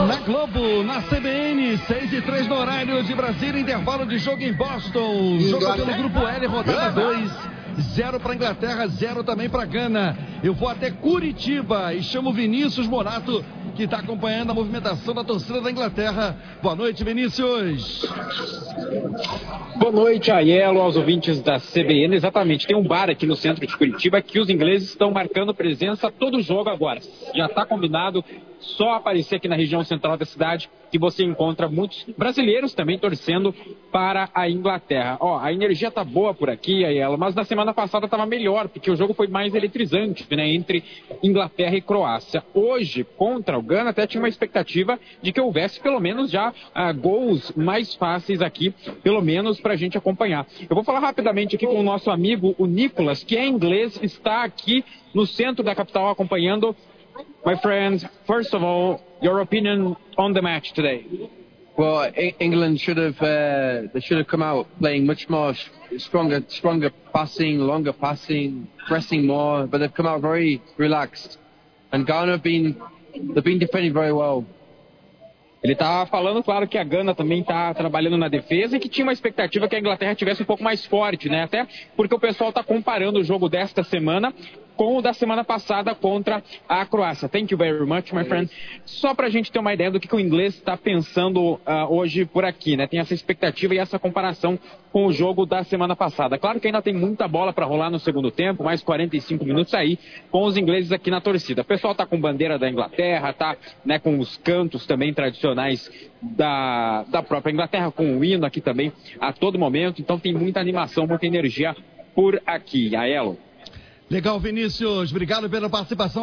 Na Globo, na CBN, 6:03 no horário de Brasília, intervalo de jogo em Boston. Jogo pelo Grupo L, rodada 2. 0 para Inglaterra, 0 também para Gana. Eu vou até Curitiba e chamo Vinícius Morato, que está acompanhando a movimentação da torcida da Inglaterra. Boa noite, Vinícius. Boa noite, Aiello, aos ouvintes da CBN. Exatamente, tem um bar aqui no centro de Curitiba que os ingleses estão marcando presença todo jogo agora. Já está combinado, só aparecer aqui na região central da cidade que você encontra muitos brasileiros também torcendo para a Inglaterra. A energia tá boa por aqui, Aiello, mas na semana passada estava melhor, porque o jogo foi mais eletrizante, né, entre Inglaterra e Croácia. Hoje, contra o Gana, até tinha uma expectativa de que houvesse pelo menos já gols mais fáceis aqui, pelo menos para a gente acompanhar. Eu vou falar rapidamente aqui com o nosso amigo, o Nicolas, que é inglês, está aqui no centro da capital acompanhando. My friend, first of all, your opinion on the match today? Well, England should have come out playing much more stronger passing, longer passing, pressing more, but they've come out very relaxed. And Ghana they've been defending very well. Ele está falando, claro, que a Gana também está trabalhando na defesa e que tinha uma expectativa que a Inglaterra tivesse um pouco mais forte, né? Até porque o pessoal está comparando o jogo desta semana com o da semana passada contra a Croácia. Thank you very much, my friend. Só para a gente ter uma ideia do que o inglês está pensando hoje por aqui, né? Tem essa expectativa e essa comparação com o jogo da semana passada. Claro que ainda tem muita bola para rolar no segundo tempo, mais 45 minutos aí com os ingleses aqui na torcida. O pessoal está com bandeira da Inglaterra, tá, né, com os cantos também tradicionais da própria Inglaterra, com o hino aqui também a todo momento. Então tem muita animação, muita energia por aqui. Aiello. Legal, Vinícius. Obrigado pela participação.